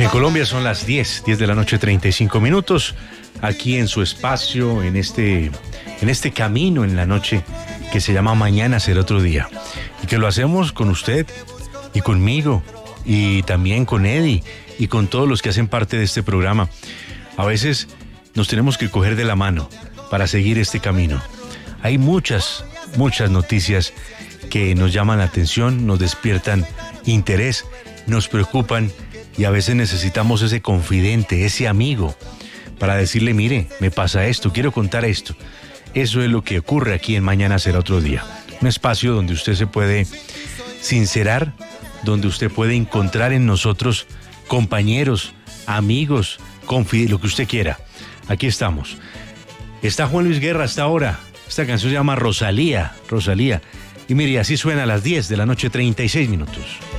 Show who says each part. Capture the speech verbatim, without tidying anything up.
Speaker 1: En Colombia son las diez, diez de la noche, treinta y cinco minutos, aquí en su espacio, en este, en este camino en la noche que se llama Mañana será otro día. Y que lo hacemos con usted y conmigo y también con Eddie y con todos los que hacen parte de este programa. A veces nos tenemos que coger de la mano para seguir este camino. Hay muchas, muchas noticias que nos llaman la atención, nos despiertan interés, nos preocupan y a veces necesitamos ese confidente, ese amigo para decirle, mire, me pasa esto, quiero contar esto. Eso es lo que ocurre aquí en Mañana será otro día. Un espacio donde usted se puede sincerar, donde usted puede encontrar en nosotros compañeros, amigos, confide, lo que usted quiera. Aquí estamos. Está Juan Luis Guerra hasta ahora. Esta canción se llama Rosalía, Rosalía. Y mire, así suena a las diez de la noche, treinta y seis minutos.